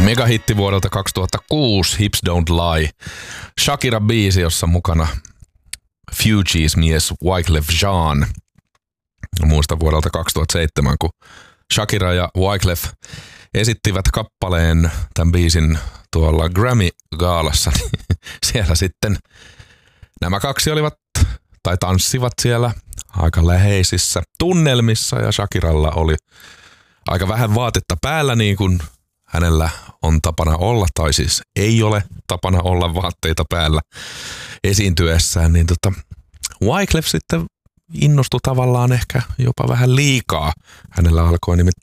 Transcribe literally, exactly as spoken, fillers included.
Megahitti vuodelta kaksituhattakuusi, Hips Don't Lie. Shakira-biisi, jossa mukana Fugees-mies Wyclef Jean. Muista vuodelta kaksituhattaseitsemän, kun Shakira ja Wyclef esittivät kappaleen tämän biisin tuolla Grammy-gaalassa. Siellä sitten nämä kaksi olivat tai tanssivat siellä aika läheisissä tunnelmissa ja Shakiralla oli aika vähän vaatetta päällä, niin kuin hänellä on tapana olla, tai siis ei ole tapana olla vaatteita päällä esiintyessään, niin tota, Wyclef sitten innostui tavallaan ehkä jopa vähän liikaa. Hänellä alkoi nimittäin